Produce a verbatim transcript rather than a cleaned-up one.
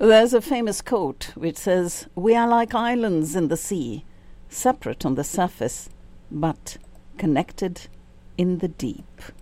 There's a famous quote which says, "We are like islands in the sea, separate on the surface, but connected in the deep."